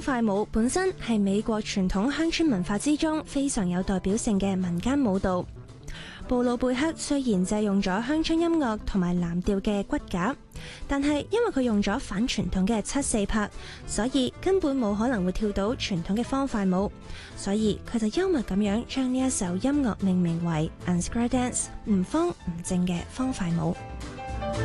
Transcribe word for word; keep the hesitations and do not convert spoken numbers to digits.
快舞本身係美國傳統鄉村文化之中非常有代表性嘅民間舞蹈。布魯貝克雖然借用咗鄉村音樂同埋藍調嘅骨架，但係因為佢用咗反傳統嘅七四拍，所以根本冇可能會跳到傳統嘅方塊舞，所以佢就幽默咁樣將呢一首音樂命名為 Unsquare Dance 唔方唔正嘅方塊舞。